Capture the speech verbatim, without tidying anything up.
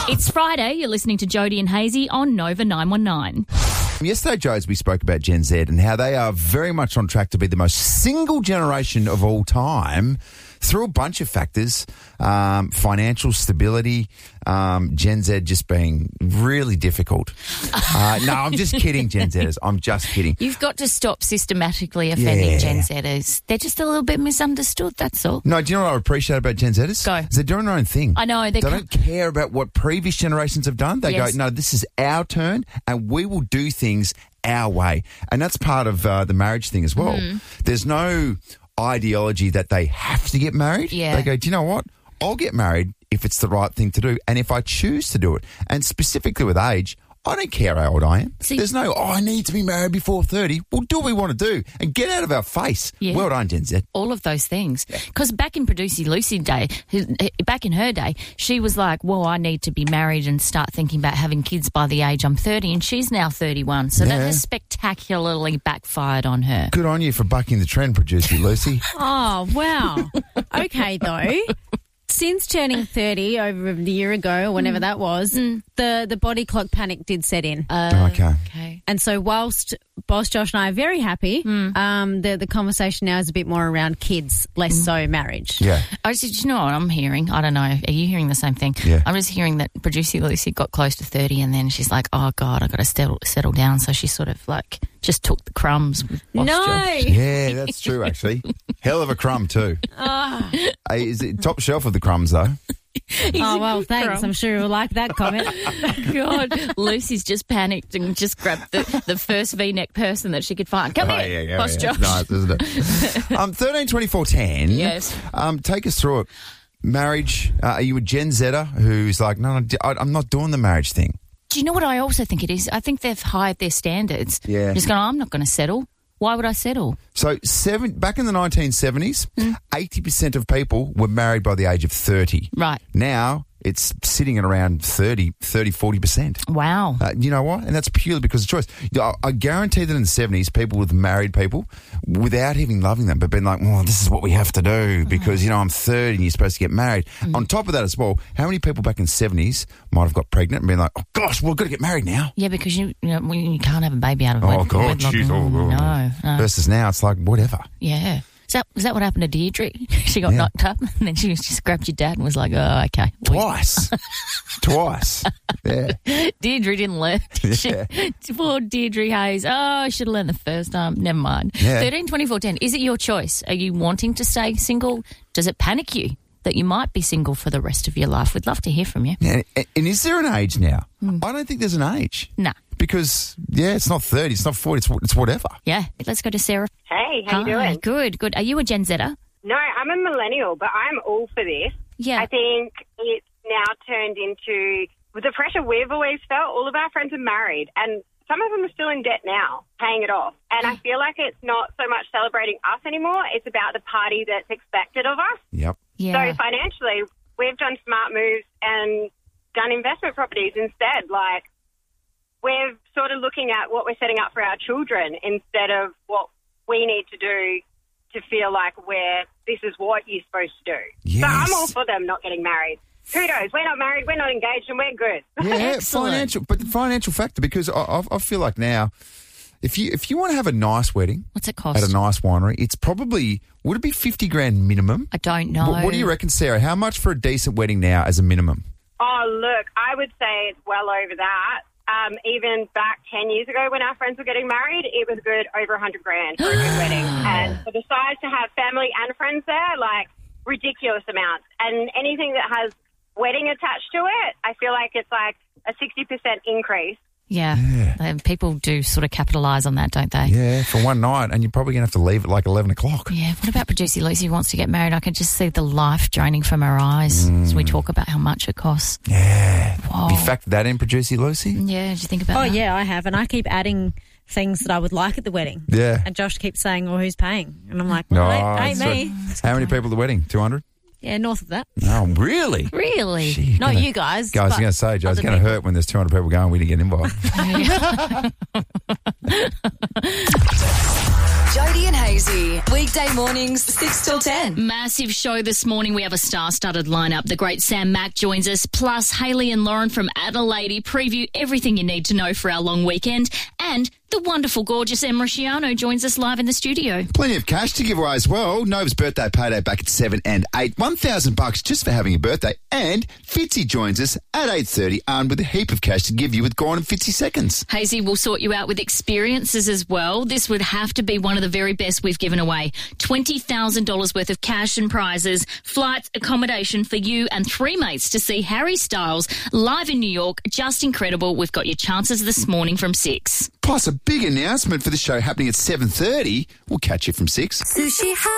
It's Friday. You're listening to Jody and Hazy on Nova nine one nine. Yesterday, Joes, we spoke about Gen Z and how they are very much on track to be the most single generation of all time through a bunch of factors, um, financial stability, um, Gen Z just being really difficult. Uh, no, I'm just kidding, Gen Zers. I'm just kidding. You've got to stop systematically offending Yeah. Gen Zers. They're just a little bit misunderstood, that's all. No, do you know what I appreciate about Gen Zers? Go. Is they're doing their own thing. I know. They They don't care about what previous generations have done. They Yes. go, no, this is our turn and we will do things our way. And that's part of uh, the marriage thing as well. Mm-hmm. There's no ideology that they have to get married. Yeah. They go, do you know what? I'll get married if it's the right thing to do and if I choose to do it. And specifically with age, I don't care how old I am. See- There's no, oh, I need to be married before thirty. We'll do what we want to do and get out of our face. Yeah. Well done, Gen Z. All of those things. Because back in Producer Lucy day, who- back in her day, she was like, well, I need to be married and start thinking about having kids by the age I'm thirty, and she's now thirty-one. So that Yeah. has spectacularly backfired on her. Good on you for bucking the trend, Producer Lucy. Oh, wow. Okay, though. Since turning thirty over a year ago, or whenever that was, the, the body clock panic did set in. Uh, Okay. Okay. And so whilst Boss Josh and I are very happy, um, the, the conversation now is a bit more around kids, less so marriage. Yeah. I just, do you know what I'm hearing? I don't know. Are you hearing the same thing? Yeah. I'm just hearing that Producer Lucy got close to thirty and then she's like, oh, God, I've got to settle, settle down. So she sort of like just took the crumbs. With Boss No. Josh. Yeah, that's true, actually. Hell of a crumb, too. Oh. Hey, is it top shelf of the crumbs, though? Oh, well, thanks. I'm sure you'll like that comment. God, Lucy's just panicked and just grabbed the, the first V-neck person that she could find. Come Oh, here, yeah, yeah, Boss yeah. Josh. Nice, isn't it? um, thirteen twenty-four ten. Yes. Um, take us through it. Marriage. Uh, are you a Gen Zer who's like, no, no, I- I'm not doing the marriage thing? Do you know what I also think it is? I think they've hired their standards. Yeah. Just going, I'm not going to settle. Why would I settle? So seven, back in the nineteen seventies, eighty percent of people were married by the age of thirty. Right. Now it's sitting at around thirty, thirty, forty percent. Wow. Uh, you know what? And that's purely because of choice. I, I guarantee that in the seventies, people with married people, without even loving them, but been like, well, this is what we have to do because, you know, I'm thirty and you're supposed to get married. Mm. On top of that as well, how many people back in the seventies might have got pregnant and been like, oh, gosh, well, we've got to get married now? Yeah, because you you, know, you can't have a baby out of Oh, wed- God, wedlock. jeez. Oh, Mm, God. No, no. Versus now, it's like, whatever. Yeah. Is that, is that what happened to Deirdre? She got Yeah. knocked up and then she just grabbed your dad and was like, oh, okay. Twice. Twice. Yeah. Deirdre didn't learn. She, Yeah. Poor Deirdre Hayes. Oh, I should have learned the first time. Never mind. Yeah. thirteen twenty-four ten. Is it your choice? Are you wanting to stay single? Does it panic you that you might be single for the rest of your life? We'd love to hear from you. And, and is there an age now? Hmm. I don't think there's an age. Nah. Because, yeah, it's not thirty, it's not forty, it's, it's whatever. Yeah. Let's go to Sarah. Hey, how you Hi. doing? Good, good. Are you a Gen Zer? No, I'm a millennial, but I'm all for this. Yeah. I think it's now turned into with the pressure we've always felt. All of our friends are married, and some of them are still in debt now, paying it off. And I feel like it's not so much celebrating us anymore. It's about the party that's expected of us. Yep. Yeah. So financially, we've done smart moves and done investment properties instead. Like, we're sort of looking at what we're setting up for our children instead of what we need to do to feel like we're, this is what you're supposed to do. Yes. So I'm all for them not getting married. Kudos. We're not married, we're not engaged, and we're good. Yeah, Excellent. financial, but the financial factor, because I, I, I feel like now, if you if you want to have a nice wedding What's it cost? at a nice winery, it's probably, would it be fifty grand minimum? I don't know. What, what do you reckon, Sarah? How much for a decent wedding now as a minimum? Oh, look, I would say it's well over that. Um, even back ten years ago when our friends were getting married, it was good over one hundred grand for a good wedding. And for the size to have family and friends there, like, ridiculous amounts. And anything that has wedding attached to it, I feel like it's like a sixty percent increase. Yeah. Uh, People do sort of capitalise on that, don't they? Yeah, for one night, and you're probably going to have to leave at like eleven o'clock. Yeah, what about Producer Lucy who wants to get married? I can just see the life draining from her eyes as we talk about how much it costs. Yeah. Whoa. You factor that in, Producer Lucy? Yeah, did you think about Oh, that? yeah, I have. And I keep adding things that I would like at the wedding. Yeah. And Josh keeps saying, well, who's paying? And I'm like, No, well, it ain't that's me. right. How many people at the wedding? two hundred? Yeah, north of that. Oh, really? Really? Gee, Not gonna- you guys. Guys, I was but going to say, Joe, it's other going to people. hurt when there's two hundred people going, we didn't get involved. Jody and Hazy. Weekday mornings, six till ten. Massive show this morning. We have a star-studded lineup. The great Sam Mack joins us, plus Hayley and Lauren from Adelaide preview everything you need to know for our long weekend. And the wonderful, gorgeous Em Rusciano joins us live in the studio. Plenty of cash to give away as well. Nova's birthday payday back at seven and eight. one thousand bucks just for having a birthday. And Fitzy joins us at eight thirty, armed with a heap of cash to give you with Gone in Fitzy Seconds. Hazy will sort you out with experiences as well. This would have to be one of the very best we've given away. twenty thousand dollars worth of cash and prizes, flights, accommodation for you and three mates to see Harry Styles live in New York. Just incredible. We've got your chances this morning from six. Plus a big announcement for the show happening at seven thirty. We'll catch you from six. Sushi